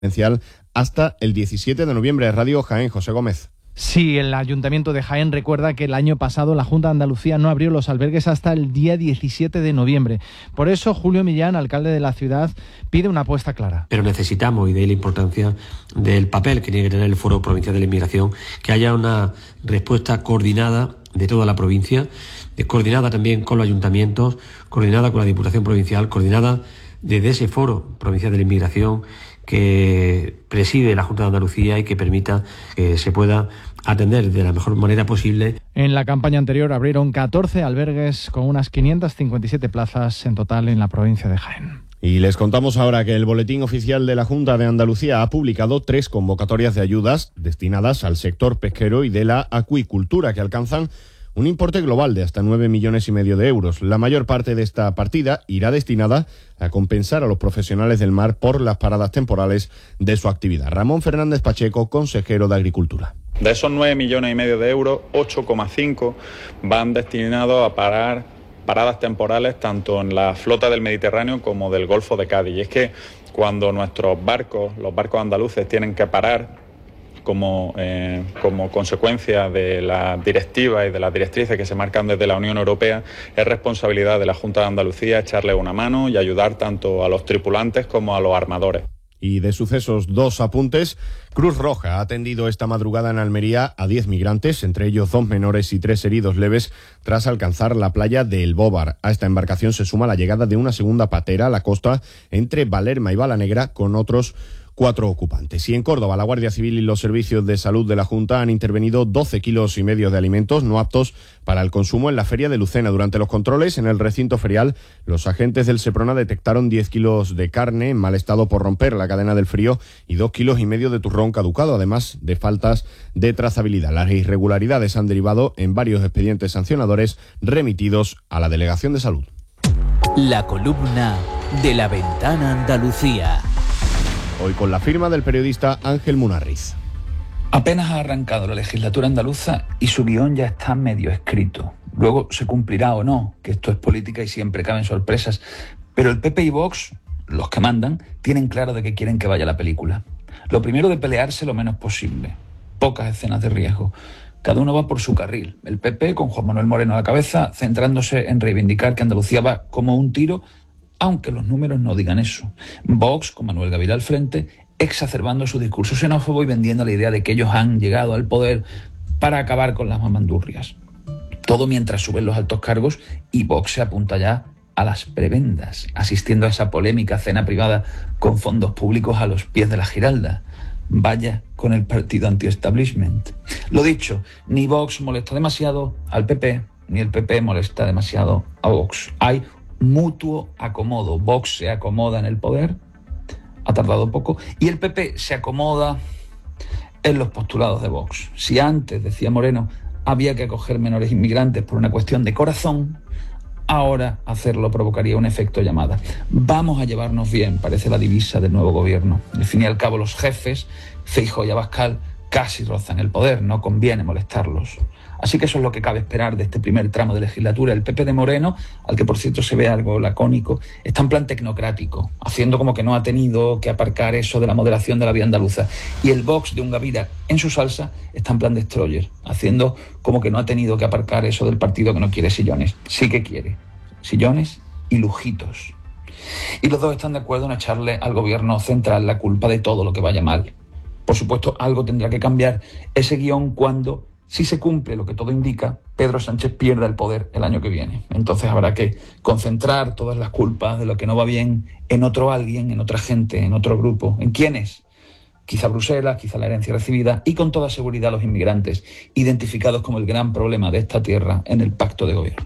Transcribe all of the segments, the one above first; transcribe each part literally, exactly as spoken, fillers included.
hasta el diecisiete de noviembre. Radio Jaén, José Gómez. Sí, el Ayuntamiento de Jaén recuerda que el año pasado la Junta de Andalucía no abrió los albergues hasta el día diecisiete de noviembre. Por eso, Julio Millán, alcalde de la ciudad, pide una apuesta clara. Pero necesitamos, y de ahí la importancia del papel que tiene que tener el Foro Provincial de la Inmigración, que haya una respuesta coordinada de toda la provincia, coordinada también con los ayuntamientos, coordinada con la Diputación Provincial, coordinada desde ese Foro Provincial de la Inmigración que preside la Junta de Andalucía y que permita que se pueda atender de la mejor manera posible. En la campaña anterior abrieron catorce albergues con unas quinientas cincuenta y siete plazas en total en la provincia de Jaén. Y les contamos ahora que el Boletín Oficial de la Junta de Andalucía ha publicado tres convocatorias de ayudas destinadas al sector pesquero y de la acuicultura, que alcanzan un importe global de hasta nueve millones y medio de euros. La mayor parte de esta partida irá destinada a compensar a los profesionales del mar por las paradas temporales de su actividad. Ramón Fernández Pacheco, consejero de Agricultura. De esos nueve millones y medio de euros, ocho coma cinco van destinados a parar paradas temporales tanto en la flota del Mediterráneo como del Golfo de Cádiz. Y es que cuando nuestros barcos, los barcos andaluces, tienen que parar Como, eh, como consecuencia de las directivas y de las directrices que se marcan desde la Unión Europea, es responsabilidad de la Junta de Andalucía echarle una mano y ayudar tanto a los tripulantes como a los armadores. Y de sucesos, dos apuntes. Cruz Roja ha atendido esta madrugada en Almería a diez migrantes, entre ellos dos menores y tres heridos leves, tras alcanzar la playa de El Bóvar. A esta embarcación se suma la llegada de una segunda patera a la costa entre Valerma y Balanegra con otros cuatro ocupantes. Y en Córdoba, la Guardia Civil y los servicios de salud de la Junta han intervenido doce kilos y medio de alimentos no aptos para el consumo en la feria de Lucena. Durante los controles en el recinto ferial, los agentes del Seprona detectaron diez kilos de carne en mal estado por romper la cadena del frío y dos kilos y medio de turrón caducado, además de faltas de trazabilidad. Las irregularidades han derivado en varios expedientes sancionadores remitidos a la Delegación de Salud. La columna de La Ventana Andalucía. Hoy con la firma del periodista Ángel Munarriz. Apenas ha arrancado la legislatura andaluza y su guión ya está medio escrito. Luego se cumplirá o no, que esto es política y siempre caben sorpresas. Pero el P P y Vox, los que mandan, tienen claro de qué quieren que vaya la película. Lo primero, de pelearse lo menos posible. Pocas escenas de riesgo. Cada uno va por su carril. El P P, con Juan Manuel Moreno a la cabeza, centrándose en reivindicar que Andalucía va como un tiro, aunque los números no digan eso. Vox, con Manuel Gavilá al frente, exacerbando su discurso xenófobo y vendiendo la idea de que ellos han llegado al poder para acabar con las mamandurrias. Todo mientras suben los altos cargos y Vox se apunta ya a las prebendas, asistiendo a esa polémica cena privada con fondos públicos a los pies de la Giralda. Vaya con el partido anti-establishment. Lo dicho, ni Vox molesta demasiado al P P, ni el P P molesta demasiado a Vox. Hay mutuo acomodo. Vox se acomoda en el poder, ha tardado poco, y el P P se acomoda en los postulados de Vox. Si antes, decía Moreno, había que acoger menores inmigrantes por una cuestión de corazón, ahora hacerlo provocaría un efecto llamada. Vamos a llevarnos bien, parece la divisa del nuevo gobierno. Al fin y al cabo, los jefes, Feijóo y Abascal, casi rozan el poder, no conviene molestarlos. Así que eso es lo que cabe esperar de este primer tramo de legislatura. El P P de Moreno, al que por cierto se ve algo lacónico, está en plan tecnocrático, haciendo como que no ha tenido que aparcar eso de la moderación de la vía andaluza. Y el Vox de Ungavira, en su salsa, está en plan destroyer, haciendo como que no ha tenido que aparcar eso del partido que no quiere sillones. Sí que quiere sillones y lujitos. Y los dos están de acuerdo en echarle al gobierno central la culpa de todo lo que vaya mal. Por supuesto, algo tendrá que cambiar ese guión cuando, si se cumple lo que todo indica, Pedro Sánchez pierda el poder el año que viene. Entonces habrá que concentrar todas las culpas de lo que no va bien en otro alguien, en otra gente, en otro grupo. ¿En quiénes? Quizá Bruselas, quizá la herencia recibida y con toda seguridad los inmigrantes, identificados como el gran problema de esta tierra en el pacto de gobierno.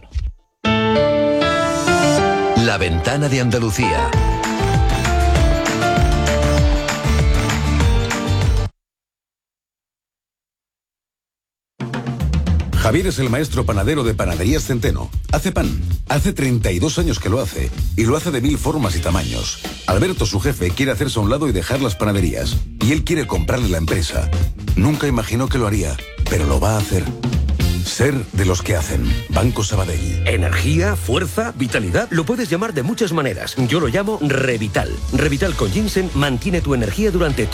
La Ventana de Andalucía. Javier es el maestro panadero de Panaderías Centeno. Hace pan. Hace treinta y dos años que lo hace. Y lo hace de mil formas y tamaños. Alberto, su jefe, quiere hacerse a un lado y dejar las panaderías. Y él quiere comprarle la empresa. Nunca imaginó que lo haría, pero lo va a hacer. Ser de los que hacen. Banco Sabadell. Energía, fuerza, vitalidad, lo puedes llamar de muchas maneras. Yo lo llamo Revital. Revital con ginseng mantiene tu energía durante